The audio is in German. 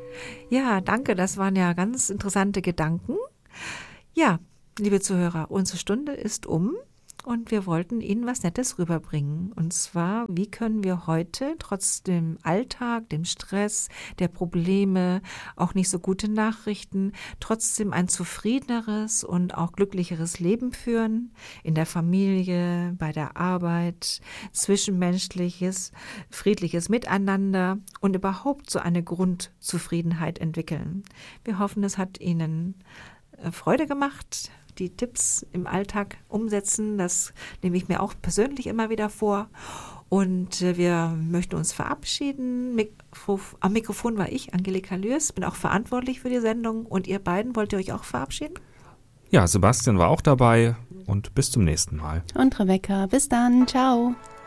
Ja, danke, das waren ja ganz interessante Gedanken. Ja, liebe Zuhörer, unsere Stunde ist um und wir wollten Ihnen was Nettes rüberbringen. Und zwar, wie können wir heute trotz dem Alltag, dem Stress, der Probleme, auch nicht so gute Nachrichten, trotzdem ein zufriedeneres und auch glücklicheres Leben führen, in der Familie, bei der Arbeit, zwischenmenschliches, friedliches Miteinander und überhaupt so eine Grundzufriedenheit entwickeln. Wir hoffen, es hat Ihnen Freude gemacht, die Tipps im Alltag umsetzen. Das nehme ich mir auch persönlich immer wieder vor. Und wir möchten uns verabschieden. Am Mikrofon war ich, Angelika Lüers, bin auch verantwortlich für die Sendung. Und ihr beiden, wollt ihr euch auch verabschieden? Ja, Sebastian war auch dabei und bis zum nächsten Mal. Und Rebecca, bis dann, ciao.